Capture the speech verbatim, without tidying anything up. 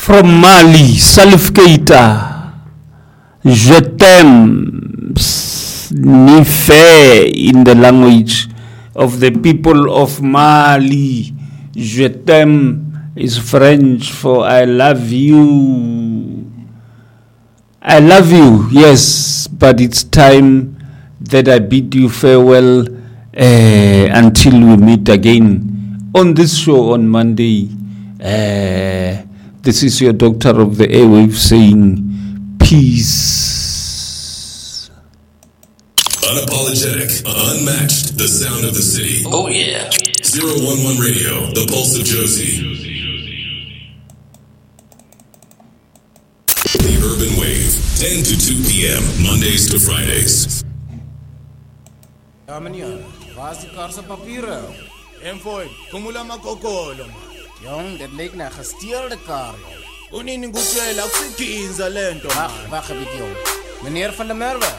From Mali, Salif Keita, Je t'aime, Nife in the language of the people of Mali. Je t'aime is French for I love you. I love you, yes, but it's time that I bid you farewell uh, until we meet again on this show on Monday. Uh, this is your doctor of the airwaves saying peace. Unapologetic, unmatched, the sound of the city. Oh yeah. zero one one Radio, the pulse of Josie. The Urban Wave, ten to two p.m., Mondays to Fridays. Ja meneer, waar is die kar se papiere? En fooi, kom ula makokolo man. Jong, dit lyk na gesteelde kar, jong. Unini ngutshela akusikhinza lento man. Wag, wag 'n bietjie jong. Meneer van der Merwe.